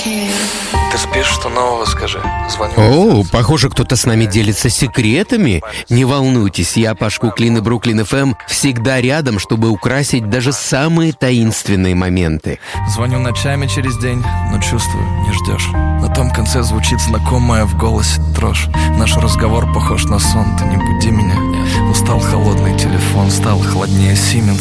Ты спишь, что нового скажи? Звоню. О, похоже, кто-то с нами делится секретами. Не волнуйтесь, я, Паш Куклин и Бруклин ФМ всегда рядом, чтобы украсить даже самые таинственные моменты. Звоню ночами через день, но чувствую, не ждешь. На том конце звучит знакомая в голосе дрожь. Наш разговор похож на сон, ты не буди меня. Устал холодный телефон, стал холоднее Сименс.